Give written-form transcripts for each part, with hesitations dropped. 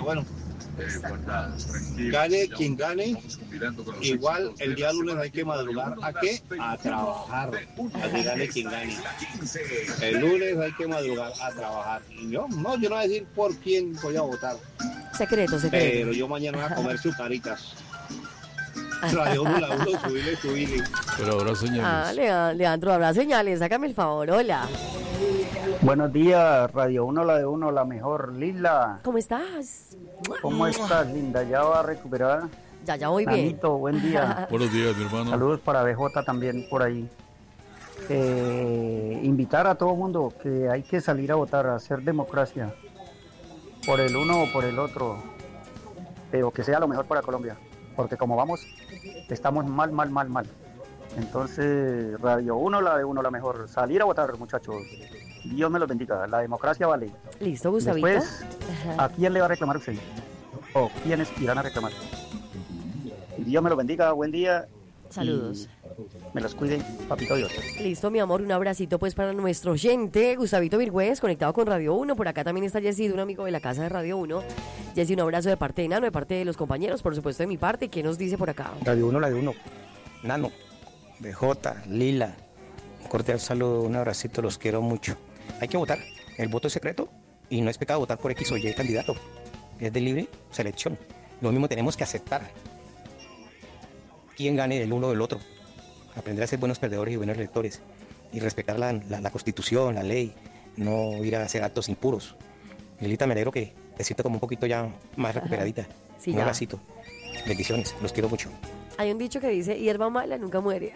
bueno, gane quien gane, igual el día lunes hay que madrugar. ¿A qué? A trabajar. Así gane quien gane. El lunes hay que madrugar a trabajar. Y yo no voy a decir por quién voy a votar. Secreto. Pero yo mañana voy a comer sucaritas. Radio 1, la 1, subile. Pero habrá señales. Leandro, habrá señales. Sácame el favor. Hola. Buenos días, Radio 1, la de 1, la mejor. Lila. ¿Cómo estás? ¿Cómo estás, linda? ¿Ya va a recuperar? Ya voy bien. Nanito, buen día. Buenos días, mi hermano. Saludos para BJ también por ahí. Invitar a todo el mundo que hay que salir a votar, a hacer democracia. Por el uno o por el otro. Pero que sea lo mejor para Colombia. Porque como vamos, estamos mal. Entonces, Radio 1, la de 1, la mejor. Salir a votar, muchachos. Dios me los bendiga. La democracia vale. Listo, Gustavito. Después, ¿a quién le va a reclamar usted? ¿O quiénes irán a reclamar? Dios me los bendiga. Buen día. Saludos. Me los cuide, papito Dios. Listo, mi amor, un abracito pues para nuestro oyente, Gustavito Virgüez, conectado con Radio 1. Por acá también está Jessy, un amigo de la casa de Radio 1. Jessy, un abrazo de parte de Nano, de parte de los compañeros, por supuesto de mi parte. ¿Qué nos dice por acá? Radio 1, la de 1. Nano, BJ, Lila. Un cordial saludo, un abracito, los quiero mucho. Hay que votar. El voto es secreto y no es pecado votar por X o Y candidato. Es de libre selección. Lo mismo tenemos que aceptar. Quién gane del uno o del otro. Aprender a ser buenos perdedores y buenos electores. Y respetar la Constitución, la ley. No ir a hacer actos impuros. Lilita, me alegro que te siento como un poquito ya más recuperadita. Sí, un ya. abracito. Bendiciones. Los quiero mucho. Hay un dicho que dice, hierba mala nunca muere.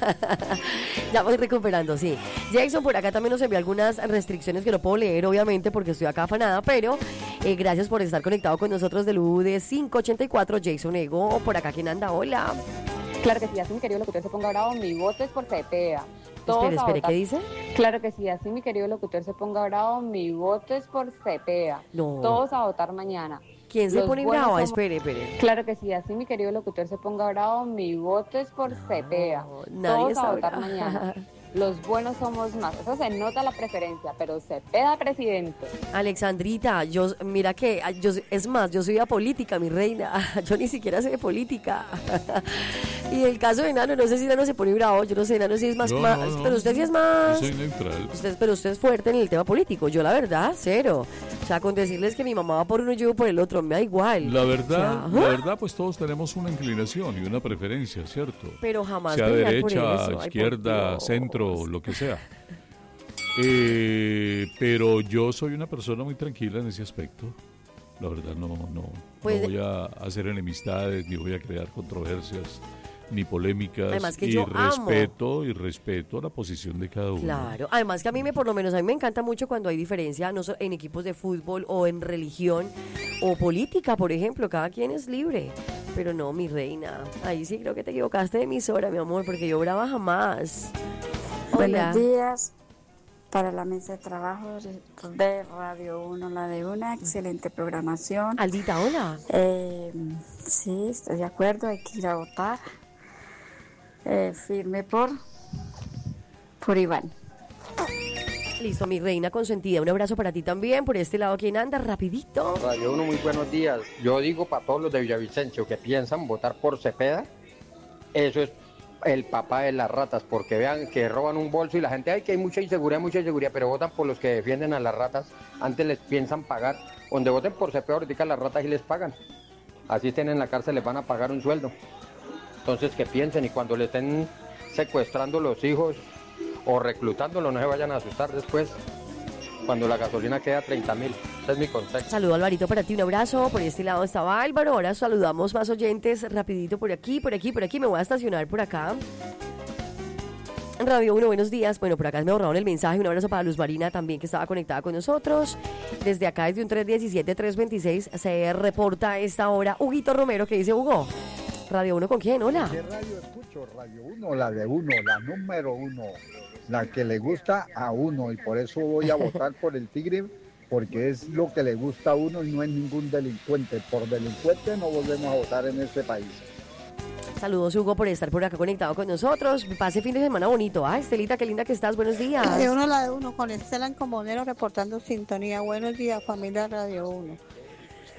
Ya voy recuperando, sí. Jason por acá también nos envió algunas restricciones que no puedo leer, obviamente, porque estoy acá afanada, pero gracias por estar conectado con nosotros del UD 584, Jason Ego. Por acá, ¿quién anda? Hola. Claro que sí, así mi querido locutor se ponga bravo, mi voto es por Cepeda. Espere, ¿qué dice? Claro que sí, así mi querido locutor se ponga bravo, mi voto es por Cepeda. No. Todos a votar mañana. ¿Quién se pone bravo? Espere. Claro que sí, así mi querido locutor se ponga bravo, mi voto es por Cepeda. Nadie Todos a votar bravo. mañana. Los buenos somos más. Eso se nota la preferencia, pero Cepeda presidente. Alexandrita, mira que, es más, yo soy de política, mi reina. Yo ni siquiera sé de política. Y el caso de Nano, no sé si Nano se pone bravo, yo no sé, Nano sí es más, No. pero usted sí es más. Yo soy neutral. Pero usted es fuerte en el tema político, yo la verdad, cero. O sea, con decirles que mi mamá va por uno y yo por el otro, me da igual. La verdad, O sea, la verdad, pues todos tenemos una inclinación y una preferencia, ¿cierto? Pero jamás sea pelear por derecha, eso. Ay, por izquierda, Dios. centro, lo que sea. Pero yo soy una persona muy tranquila en ese aspecto. La verdad, no Pues- voy a hacer enemistades, ni voy a crear controversias, ni polémicas. Además que y yo respeto la posición de cada uno. Claro, además que a mí por lo menos a mí me encanta mucho cuando hay diferencia no en equipos de fútbol o en religión o política, por ejemplo, cada quien es libre. Pero no, mi reina, ahí sí creo que te equivocaste de emisora, mi amor, porque yo brava jamás. Hola. Buenos días para la mesa de trabajo de Radio 1, la de una excelente programación. Aldita, hola. Sí, estoy de acuerdo, hay que ir a votar. Firme por Iván. Listo, mi reina consentida, un abrazo para ti también. Por este lado, ¿quién anda? Rapidito. Radio 1, muy buenos días. Yo digo para todos los de Villavicencio que piensan votar por Cepeda, eso es el papá de las ratas, porque vean que roban un bolso y la gente, ay, que hay mucha inseguridad, pero votan por los que defienden a las ratas, antes les piensan pagar. Donde voten por Cepeda, ahorita las ratas y les pagan. Así estén en la cárcel, les van a pagar un sueldo. Entonces que piensen, y cuando le estén secuestrando los hijos o reclutándolo, no se vayan a asustar después cuando la gasolina queda 30.000. Ese es mi consejo. Saludo Alvarito para ti, un abrazo. Por este lado estaba Álvaro. Ahora saludamos más oyentes rapidito por aquí. Me voy a estacionar por acá. Radio 1, buenos días. Bueno, por acá me ahorraron el mensaje. Un abrazo para Luz Marina también, que estaba conectada con nosotros. Desde acá, desde un 317-326, se reporta a esta hora Huguito Romero. ¿Qué dice Hugo? Radio 1, ¿con quién? Hola. ¿Qué radio escucho? Radio 1, la de 1, la número 1, la que le gusta a uno, y por eso voy a votar por el Tigre, porque es lo que le gusta a uno y no es ningún delincuente. Por delincuente no volvemos a votar en este país. Saludos, Hugo, por estar por acá conectado con nosotros. Pase fin de semana bonito. Estelita, qué linda que estás. Buenos días. La de 1, con Estela en Comonero reportando sintonía. Buenos días, familia Radio 1.